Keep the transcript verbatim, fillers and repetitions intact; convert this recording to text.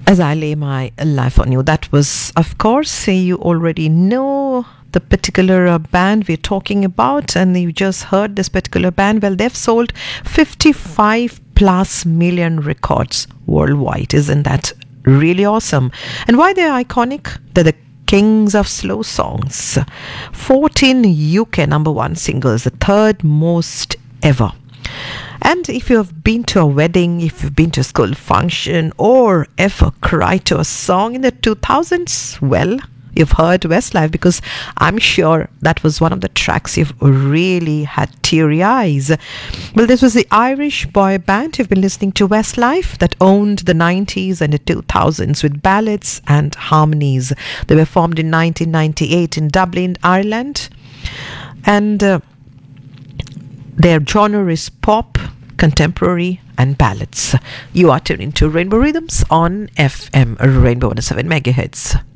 As I lay my life on you. That was, of course, you already know the particular uh, band we're talking about, and you just heard this particular band. Well, they've sold fifty-five plus million records worldwide. Isn't that really awesome? And why they're iconic? They're the kings of slow songs. fourteen U K number one singles, the third most ever. And if you have been to a wedding, if you've been to a school function, or ever cried to a song in the two thousands, well, you've heard Westlife, because I'm sure that was one of the tracks you've really had teary eyes. Well, this was the Irish boy band you've been listening to, Westlife, that owned the nineties and the two thousands with ballads and harmonies. They were formed in nineteen ninety-eight in Dublin, Ireland. And uh, their genre is pop, contemporary and ballads. You are tuned into Rainbow Rhythms on F M Rainbow one oh seven megahertz.